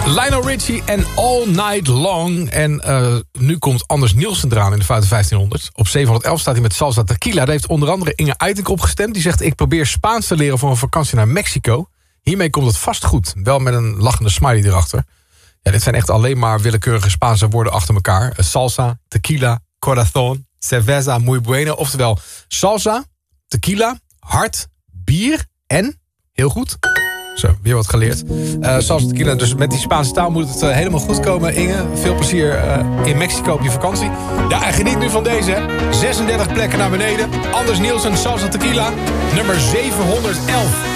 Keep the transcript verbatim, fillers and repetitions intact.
Lionel Richie en All Night Long. En uh, nu komt Anders Nielsen eraan in de Foute vijftienhonderd. Op zevenhonderdelf staat hij met Salsa Tequila. Daar heeft onder andere Inge Eitink opgestemd. Die zegt, ik probeer Spaans te leren voor een vakantie naar Mexico. Hiermee komt het vast goed. Wel met een lachende smiley erachter. Ja, dit zijn echt alleen maar willekeurige Spaanse woorden achter elkaar. Salsa, tequila, corazón, cerveza, muy bueno. Oftewel salsa, tequila, hart, bier en, heel goed... Zo, weer wat geleerd. Uh, salsa tequila, dus met die Spaanse taal moet het uh, helemaal goed komen, Inge. Veel plezier uh, in Mexico op je vakantie. Ja, en geniet nu van deze, hè. zesendertig plekken naar beneden. Anders Nielsen, salsa tequila, nummer zevenhonderdelf.